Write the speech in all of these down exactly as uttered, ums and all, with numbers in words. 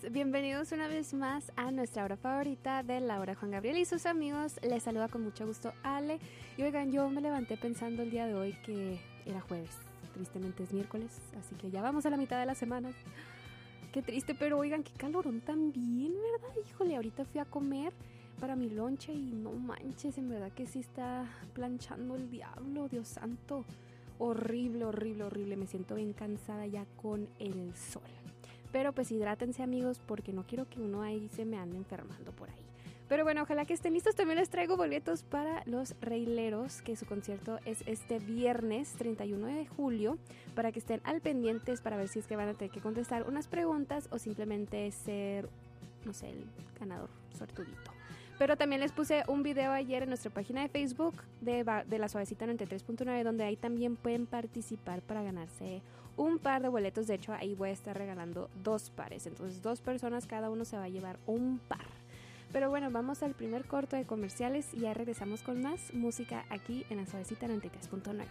bienvenidos una vez más a nuestra hora favorita de la hora Juan Gabriel y sus amigos. Les saluda con mucho gusto Ale. Y oigan, yo me levanté pensando el día de hoy que era jueves. Tristemente es miércoles, así que ya vamos a la mitad de la semana. Qué triste, pero oigan, qué calorón también, ¿verdad? Híjole, ahorita fui a comer para mi lonche y no manches, en verdad que sí está planchando el diablo, Dios santo. Horrible, horrible, horrible. Me siento bien cansada ya con el sol. Pero pues hidrátense, amigos, porque no quiero que uno ahí se me ande enfermando por ahí. Pero bueno, ojalá que estén listos. También les traigo boletos para Los Reileros, que su concierto es este viernes treinta y uno de julio, para que estén al pendientes para ver si es que van a tener que contestar unas preguntas o simplemente ser, no sé, el ganador suertudito. Pero también les puse un video ayer en nuestra página de Facebook de, de La Suavecita noventa y tres punto nueve, donde ahí también pueden participar para ganarse un par de boletos. De hecho, ahí voy a estar regalando dos pares. Entonces, dos personas, cada uno se va a llevar un par. Pero bueno, vamos al primer corto de comerciales y ya regresamos con más música aquí en La Suavecita noventa y tres punto nueve.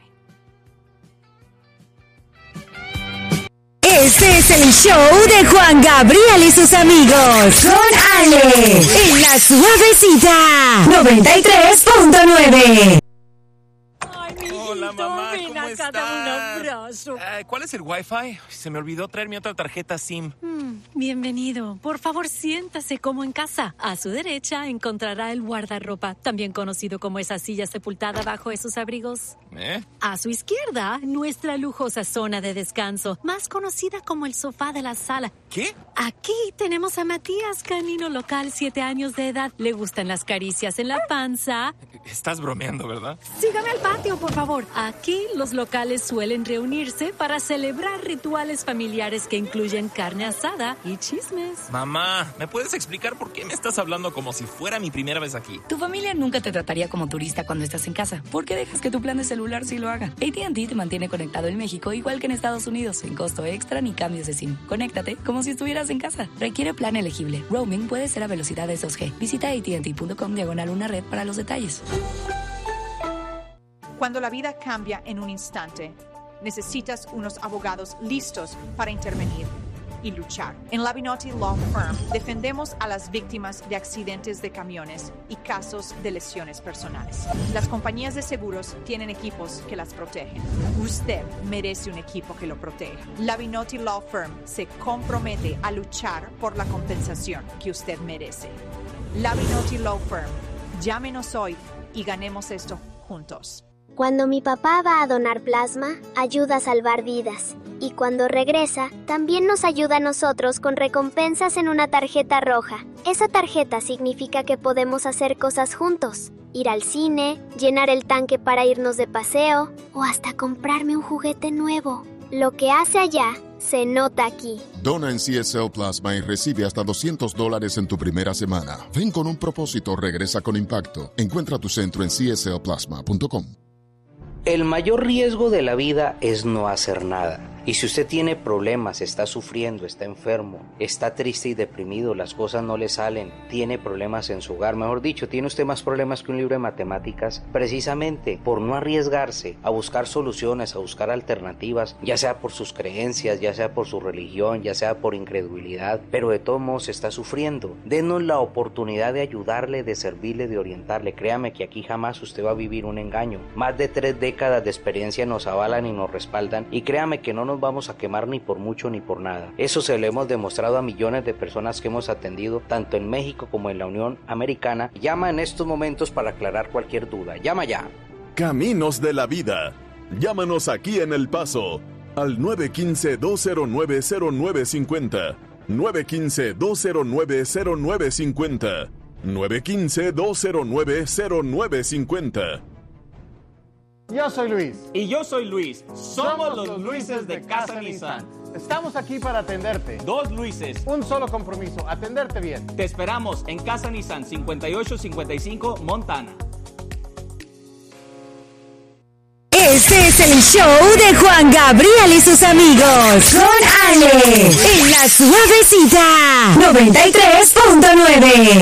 Este es el show de Juan Gabriel y sus amigos. Con Ale. En La Suavecita noventa y tres punto nueve. Hola, mamá, ¿cómo estás? Dame un abrazo. Eh, ¿Cuál es el Wi-Fi? Se me olvidó traer mi otra tarjeta SIM. Mm, bienvenido. Por favor, siéntase como en casa. A su derecha encontrará el guardarropa, también conocido como esa silla sepultada bajo esos abrigos. ¿Eh? A su izquierda, nuestra lujosa zona de descanso, más conocida como el sofá de la sala. ¿Qué? Aquí tenemos a Matías, canino local, siete años de edad. Le gustan las caricias en la panza. Estás bromeando, ¿verdad? Sígame al patio, por favor. Aquí los locales suelen reunirse para celebrar rituales familiares que incluyen carne asada y chismes. Mamá, ¿me puedes explicar por qué me estás hablando como si fuera mi primera vez aquí? Tu familia nunca te trataría como turista cuando estás en casa. ¿Por qué dejas que tu plan de celular sí lo haga? A T and T te mantiene conectado en México igual que en Estados Unidos, sin costo extra ni cambios de SIM. Conéctate como si estuvieras en casa. Requiere plan elegible. Roaming puede ser a velocidades dos G. Visita A T and T punto com diagonal una red para los detalles. Cuando la vida cambia en un instante, necesitas unos abogados listos para intervenir y luchar. En Labinotti Law Firm defendemos a las víctimas de accidentes de camiones y casos de lesiones personales. Las compañías de seguros tienen equipos que las protegen. Usted merece un equipo que lo proteja. Labinotti Law Firm se compromete a luchar por la compensación que usted merece. Labinotti Law Firm. Llámenos hoy y ganemos esto juntos. Cuando mi papá va a donar plasma, ayuda a salvar vidas. Y cuando regresa, también nos ayuda a nosotros con recompensas en una tarjeta roja. Esa tarjeta significa que podemos hacer cosas juntos. Ir al cine, llenar el tanque para irnos de paseo, o hasta comprarme un juguete nuevo. Lo que hace allá, se nota aquí. Dona en C S L Plasma y recibe hasta doscientos dólares en tu primera semana. Ven con un propósito, regresa con impacto. Encuentra tu centro en C S L plasma punto com. El mayor riesgo de la vida es no hacer nada. Y si usted tiene problemas, está sufriendo, está enfermo, está triste y deprimido, las cosas no le salen, tiene problemas en su hogar, mejor dicho, tiene usted más problemas que un libro de matemáticas, precisamente por no arriesgarse a buscar soluciones, a buscar alternativas, ya sea por sus creencias, ya sea por su religión, ya sea por incredulidad, pero de todos modos está sufriendo. Denos la oportunidad de ayudarle, de servirle, de orientarle. Créame que aquí jamás usted va a vivir un engaño. Más de tres décadas de experiencia nos avalan y nos respaldan, y créame que no nos vamos a quemar ni por mucho ni por nada. Eso se lo hemos demostrado a millones de personas que hemos atendido tanto en México como en la Unión Americana. Llama en estos momentos para aclarar cualquier duda. Llama ya. Caminos de la vida. Llámanos aquí en El Paso al nueve uno cinco, dos cero nueve, cero nueve cinco cero, nueve uno cinco, dos cero nueve, cero nueve cinco cero, nueve uno cinco, dos cero nueve, cero nueve cinco cero. Yo soy Luis. Y yo soy Luis. Somos, Somos los, los Luises de Casa Nissan. Estamos aquí para atenderte. Dos Luises. Un solo compromiso, atenderte bien. Te esperamos en Casa Nissan, cincuenta y ocho cincuenta y cinco, Montana. Este es el show de Juan Gabriel y sus amigos. Con Ale. En La Suavecita noventa y tres punto nueve.